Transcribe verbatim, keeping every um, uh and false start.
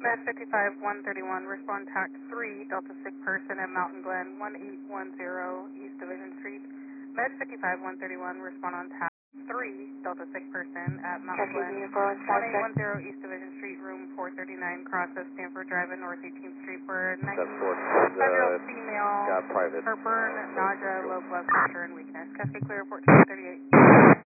Med fifty-five one thirty-one, respond TAC three, Delta sick person at Mountain Glen, one eight one zero East Division Street. Med fifty-five one thirty-one, respond on TAC three, Delta sick person at Mountain Glen, one eight one zero East Division Street, room four thirty-nine, crosses Stanford Drive and North eighteenth Street for a ninety-five-year-old female, her burn, nausea, low blood pressure, and weakness. Cascade Clear report two thirty-eight.